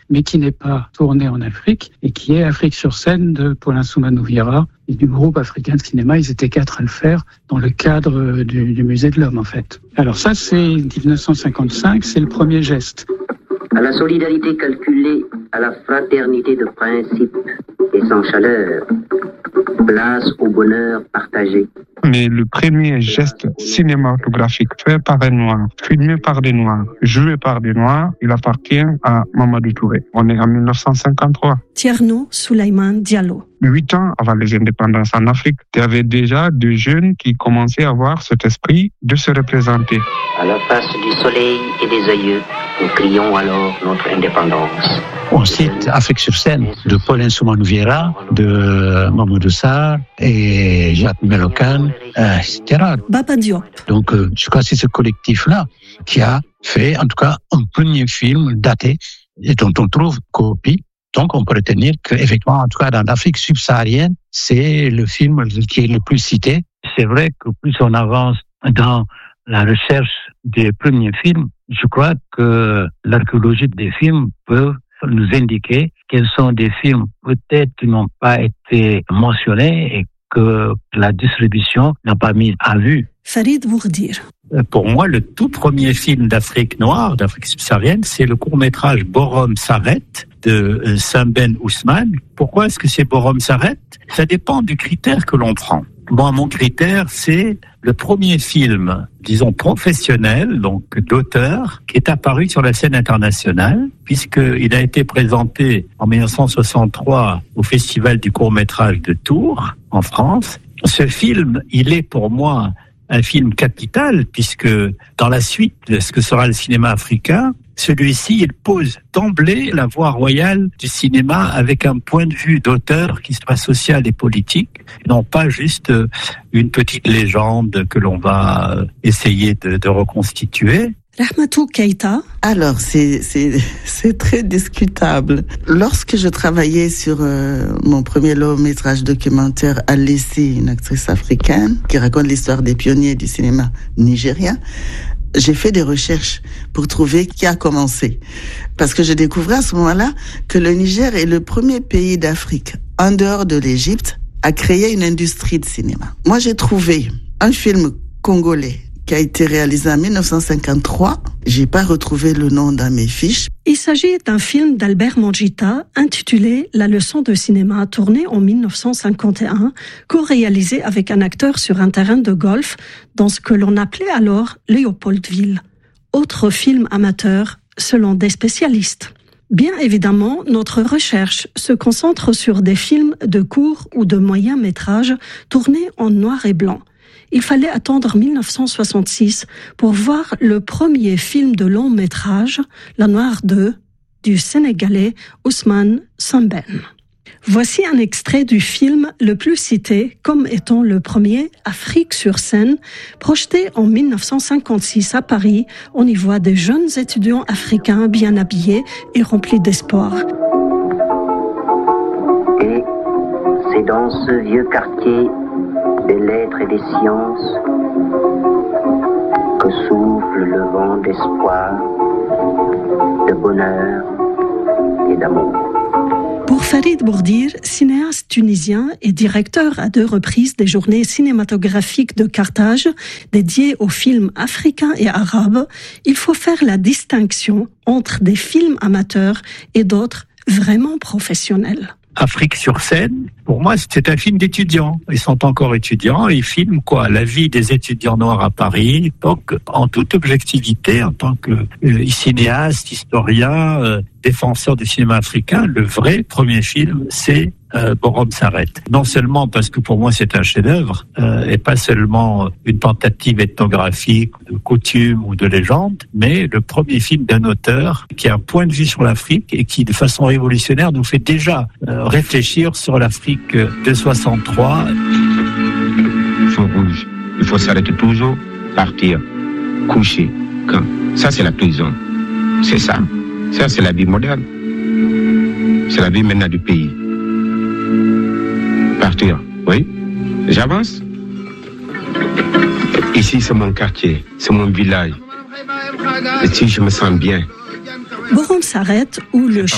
mais qui n'est pas tourné en Afrique et qui est Afrique sur scène de Paulin Soumanou-Vieira et du groupe africain de cinéma. Ils étaient 4 à le faire dans le cadre du Musée de l'Homme, en fait. Alors ça, c'est 1955, c'est le premier geste. À la solidarité calculée, à la fraternité de principe et sans chaleur, place au bonheur partagé. Mais le premier geste cinématographique fait par un Noir, filmé par des Noirs, joué par des Noirs, il appartient à Mamadou Touré. On est en 1953. Thierno Souleymane Diallo. 8 ans avant les indépendances en Afrique, il y avait déjà des jeunes qui commençaient à avoir cet esprit de se représenter. À la face du soleil et des aïeux, nous crions alors notre indépendance. On cite Afrique sur scène de Paulin Soumanou-Vieira, de Mamadou Sarr et Jacques Melocan, etc. Baba Diop. Donc, je crois que c'est ce collectif-là qui a fait, en tout cas, un premier film daté et dont on trouve copie. Donc, on peut retenir qu'effectivement, en tout cas, dans l'Afrique subsaharienne, c'est le film qui est le plus cité. C'est vrai que plus on avance dans la recherche des premiers films, je crois que l'archéologie des films peut nous indiquer quels sont des films peut-être qui n'ont pas été mentionnés et que la distribution n'a pas mis à vue. Farid Bourdir. Pour moi, le tout premier film d'Afrique noire, d'Afrique subsaharienne, c'est le court-métrage Borom Saret de Samben Ousmane. Pourquoi est-ce que c'est Borom Saret ? Ça dépend du critère que l'on prend. Bon, mon critère, c'est le premier film, disons, professionnel, donc d'auteur, qui est apparu sur la scène internationale, puisqu'il a été présenté en 1963 au Festival du court-métrage de Tours, en France. Ce film, il est pour moi un film capital, puisque dans la suite de ce que sera le cinéma africain, celui-ci, il pose d'emblée la voie royale du cinéma avec un point de vue d'auteur qui soit social et politique, non pas juste une petite légende que l'on va essayer de reconstituer. Rahmatou Keïta. Alors, c'est très discutable. Lorsque je travaillais sur mon premier long-métrage documentaire Alessi, une actrice africaine, qui raconte l'histoire des pionniers du cinéma nigérien, j'ai fait des recherches pour trouver qui a commencé. Parce que je découvrais à ce moment-là que le Niger est le premier pays d'Afrique, en dehors de l'Égypte, à créer une industrie de cinéma. Moi, j'ai trouvé un film congolais qui a été réalisé en 1953. J'ai pas retrouvé le nom dans mes fiches. Il s'agit d'un film d'Albert Mangita intitulé La leçon de cinéma, tourné en 1951, co-réalisé avec un acteur sur un terrain de golf dans ce que l'on appelait alors Léopoldville. Autre film amateur, selon des spécialistes. Bien évidemment, notre recherche se concentre sur des films de court ou de moyen métrage tournés en noir et blanc. Il fallait attendre 1966 pour voir le premier film de long métrage, La Noire 2, du Sénégalais Ousmane Samben. Voici un extrait du film le plus cité comme étant le premier, Afrique sur scène, projeté en 1956 à Paris. On y voit des jeunes étudiants africains bien habillés et remplis d'espoir. Et c'est dans ce vieux quartier des lettres et des sciences que souffle le vent d'espoir, de bonheur et d'amour. Pour Farid Bourdir, cinéaste tunisien et directeur à 2 reprises des journées cinématographiques de Carthage, dédiées aux films africains et arabes, il faut faire la distinction entre des films amateurs et d'autres vraiment professionnels. Afrique sur scène, pour moi, c'est un film d'étudiants. Ils sont encore étudiants et ils filment la vie des étudiants noirs à Paris, donc en toute objectivité, en tant que cinéaste, historien, défenseur du cinéma africain. Le vrai premier film, c'est Borom Saret. Non seulement parce que pour moi c'est un chef-d'œuvre et pas seulement une tentative ethnographique de coutume ou de légende, mais le premier film d'un auteur qui a un point de vue sur l'Afrique et qui de façon révolutionnaire nous fait déjà réfléchir sur l'Afrique de 63. Feu rouge, il faut s'arrêter toujours, partir, coucher, quand. Ça c'est la prison, c'est ça. Ça, c'est la vie moderne. C'est la vie maintenant du pays. Partir, oui. J'avance. Ici, c'est mon quartier, c'est mon village. Ici, je me sens bien. Borom Saret, ou le